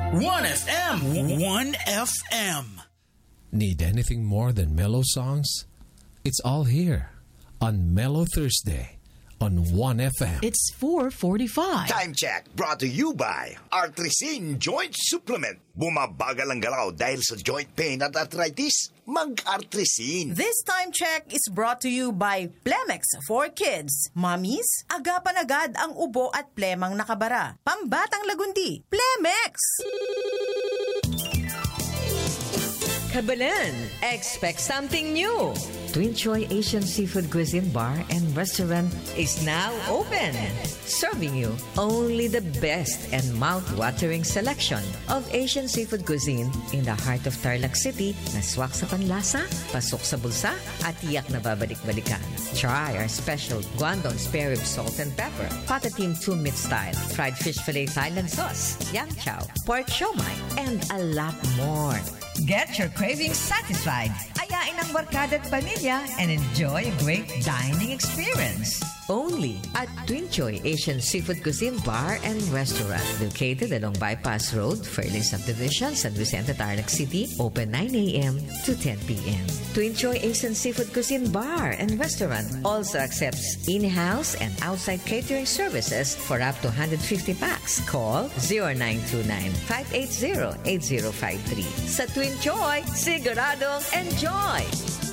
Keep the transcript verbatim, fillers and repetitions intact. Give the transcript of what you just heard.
one F M. one F M. Need anything more than mellow songs? It's all here on Mellow Thursday on one F M. It's four forty-five. Time check brought to you by Artresin Joint Supplement. Bumabagal ang galaw dahil sa joint pain at arthritis. Mag-Artresin. This time check is brought to you by Plemex for Kids. Mommies, agapan agad ang ubo at plemang nakabara. Pambatang lagundi, Plemex! Kabalan, expect something new. Twin Choy Asian Seafood Cuisine Bar and Restaurant is now open. Serving you only the best and mouth-watering selection of Asian seafood cuisine in the heart of Tarlac City na swak sa panlasa, pasok sa bulsa, at tiyak na babalik-balikan. Try our special Guangdong spare rib salt and pepper, patatim two-meat style, fried fish fillet Thailand sauce, yang chow, pork siomai, and a lot more. Get your cravings satisfied. Ayain ang barkada at pamilya and enjoy a great dining experience. Only at Twin Choy Asian Seafood Cuisine Bar and Restaurant, located along Bypass Road, Fairlane Subdivision, San Vicente, Tarlac City, open nine a.m. to ten p.m. Twin Choy Asian Seafood Cuisine Bar and Restaurant also accepts in-house and outside catering services for up to one hundred fifty packs. Call zero nine two nine, five eight zero, eight zero five three. Sa Twin Choy, siguradong enjoy!